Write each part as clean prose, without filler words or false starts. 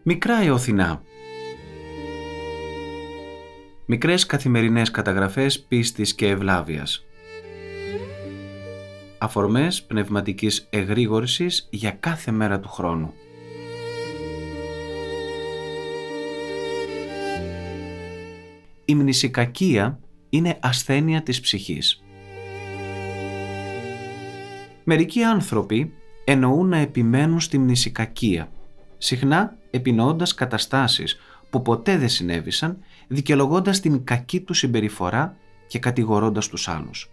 Μικρά Εωθινά. Μικρές καθημερινές καταγραφές πίστης και ευλάβειας. Αφορμές πνευματικής εγρήγορσης για κάθε μέρα του χρόνου. Η μνησικακία είναι ασθένεια της ψυχής. Μερικοί άνθρωποι εννοούν να επιμένουν στη μνησικακία, συχνά επινοώντας καταστάσεις που ποτέ δεν συνέβησαν, δικαιολογώντας την κακή του συμπεριφορά και κατηγορώντας τους άλλους.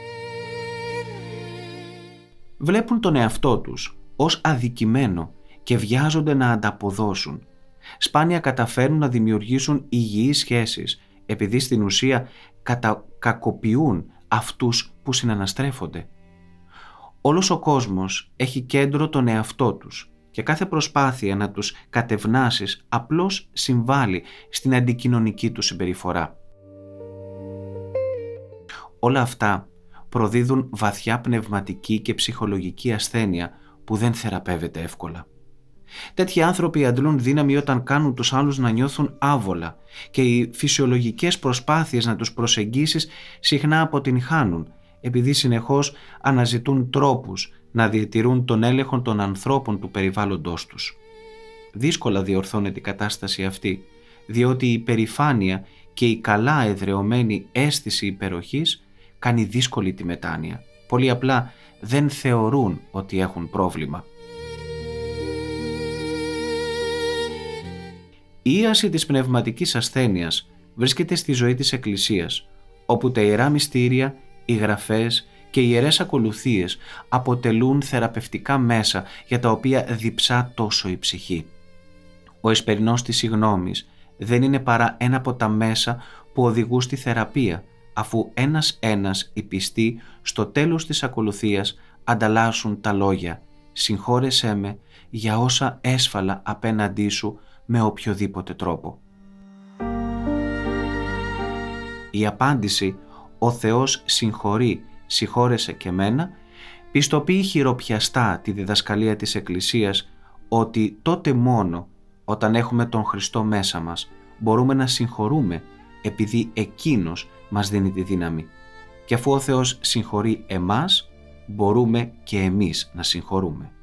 Βλέπουν τον εαυτό τους ως αδικημένο και βιάζονται να ανταποδώσουν. Σπάνια καταφέρνουν να δημιουργήσουν υγιείς σχέσεις, επειδή στην ουσία κακοποιούν αυτούς που συναναστρέφονται. Όλος ο κόσμος έχει κέντρο τον εαυτό τους και κάθε προσπάθεια να τους κατευνάσεις απλώς συμβάλλει στην αντικοινωνική του συμπεριφορά. Όλα αυτά προδίδουν βαθιά πνευματική και ψυχολογική ασθένεια που δεν θεραπεύεται εύκολα. Τέτοιοι άνθρωποι αντλούν δύναμη όταν κάνουν τους άλλους να νιώθουν άβολα και οι φυσιολογικές προσπάθειες να τους προσεγγίσεις συχνά αποτυγχάνουν, επειδή συνεχώς αναζητούν τρόπους να διατηρούν τον έλεγχο των ανθρώπων του περιβάλλοντος τους. Δύσκολα διορθώνεται η κατάσταση αυτή, διότι η υπερηφάνεια και η καλά εδραιωμένη αίσθηση υπεροχής κάνει δύσκολη τη μετάνοια. Πολύ απλά δεν θεωρούν ότι έχουν πρόβλημα. Η ίαση της πνευματικής ασθένειας βρίσκεται στη ζωή της Εκκλησίας, όπου τα ιερά μυστήρια, οι γραφές και οι ιερές ακολουθίες αποτελούν θεραπευτικά μέσα για τα οποία διψά τόσο η ψυχή. Ο εσπερινός της συγγνώμης δεν είναι παρά ένα από τα μέσα που οδηγούν στη θεραπεία, αφού ένας οι πιστοί στο τέλος της ακολουθίας ανταλλάσσουν τα λόγια «Συγχώρεσέ με για όσα έσφαλα απέναντί σου με οποιοδήποτε τρόπο». Η απάντηση «Ο Θεός συγχωρεί, συγχώρεσε και μένα» πιστοποιεί χειροπιαστά τη διδασκαλία της Εκκλησίας ότι τότε μόνο όταν έχουμε τον Χριστό μέσα μας μπορούμε να συγχωρούμε, επειδή Εκείνος μας δίνει τη δύναμη. Και αφού ο Θεός συγχωρεί εμάς, μπορούμε και εμείς να συγχωρούμε.